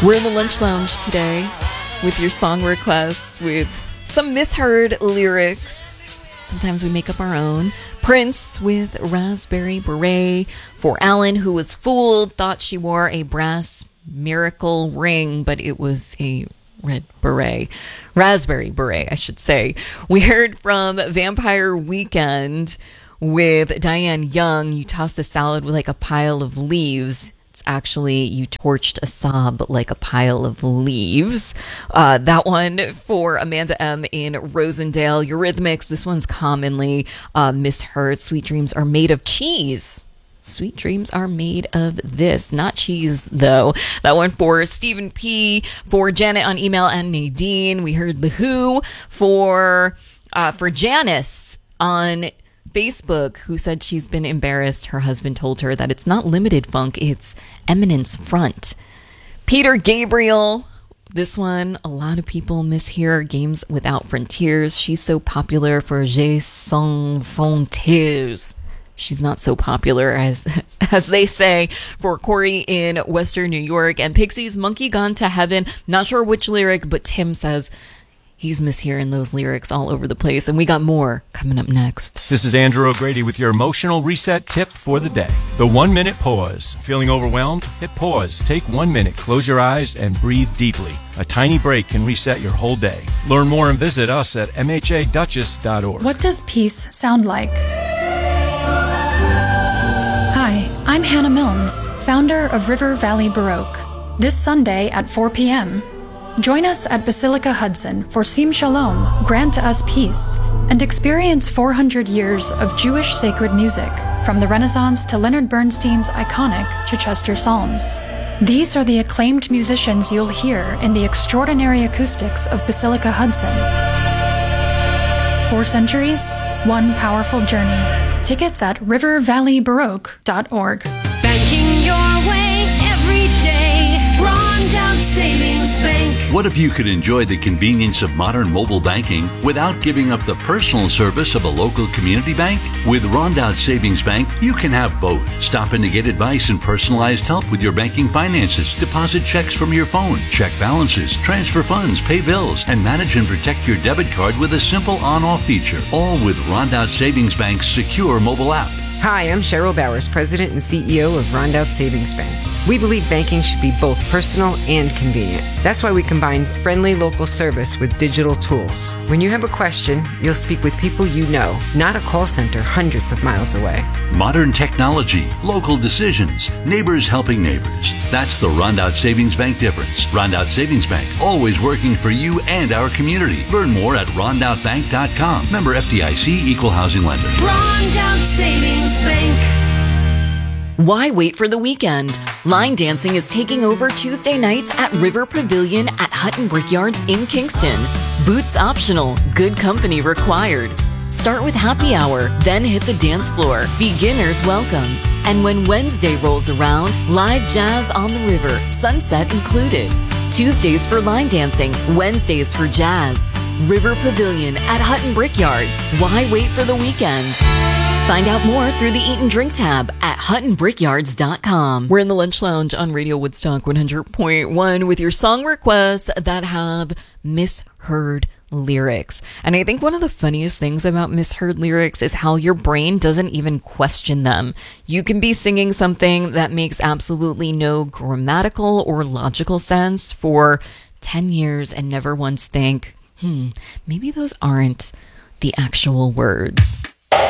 We're in the Lunch Lounge today with your song requests, with some misheard lyrics. Sometimes we make up our own. Prince with Raspberry Beret. For Alan, who was fooled, thought she wore a brass miracle ring, but it was a red beret. Raspberry beret, I should say. We heard from Vampire Weekend with Diane Young. You tossed a salad like a pile of leaves. It's actually, you torched a sob like a pile of leaves. That one for Amanda M. in Rosendale. Eurythmics, this one's commonly misheard. Sweet dreams are made of cheese. Sweet dreams are made of this. Not cheese, though. That one for Stephen P. For Janet on email and Nadine. We heard The Who for Janice on Facebook, who said she's been embarrassed. Her husband told her that it's not limited funk, it's Eminence Front. Peter Gabriel, this one, a lot of people mishear. Games Without Frontiers. She's so popular for Jeux Sans Frontières. She's not so popular as they say for Corey in Western New York. And Pixies, Monkey Gone to Heaven. Not sure which lyric, but Tim says he's mishearing those lyrics all over the place. And we got more coming up next. This is Andrew O'Grady with your emotional reset tip for the day. The 1 minute pause. Feeling overwhelmed? Hit pause. Take 1 minute. Close your eyes and breathe deeply. A tiny break can reset your whole day. Learn more and visit us at mhaduchess.org. What does peace sound like? Hi, I'm Hannah Milnes, founder of River Valley Baroque. This Sunday at 4 p.m., join us at Basilica Hudson for Sim Shalom, Grant Us Peace, and experience 400 years of Jewish sacred music, from the Renaissance to Leonard Bernstein's iconic Chichester Psalms. These are the acclaimed musicians you'll hear in the extraordinary acoustics of Basilica Hudson. 4 centuries, one powerful journey. Tickets at rivervalleybaroque.org. Banking your way every day. Rondout Savings Bank. What if you could enjoy the convenience of modern mobile banking without giving up the personal service of a local community bank? With Rondout Savings Bank, you can have both. Stop in to get advice and personalized help with your banking finances, deposit checks from your phone, check balances, transfer funds, pay bills, and manage and protect your debit card with a simple on-off feature. All with Rondout Savings Bank's secure mobile app. Hi, I'm Cheryl Bowers, President and CEO of Rondout Savings Bank. We believe banking should be both personal and convenient. That's why we combine friendly local service with digital tools. When you have a question, you'll speak with people you know, not a call center hundreds of miles away. Modern technology, local decisions, neighbors helping neighbors. That's the Rondout Savings Bank difference. Rondout Savings Bank, always working for you and our community. Learn more at rondoutbank.com. Member FDIC, Equal Housing Lender. Rondout Savings Bank. Why wait for the weekend? Line dancing is taking over Tuesday nights at River Pavilion at Hutton Brickyards in Kingston. Boots optional, good company required. Start with happy hour, then hit the dance floor. Beginners welcome. And when Wednesday rolls around, live jazz on the river, sunset included. Tuesdays for line dancing, Wednesdays for jazz. River Pavilion at Hutton Brickyards. Why wait for the weekend? Find out more through the Eat and Drink tab at huttonbrickyards.com. We're in the Lunch Lounge on Radio Woodstock 100.1 with your song requests that have misheard lyrics. And I think one of the funniest things about misheard lyrics is how your brain doesn't even question them. You can be singing something that makes absolutely no grammatical or logical sense for 10 years and never once think, maybe those aren't the actual words.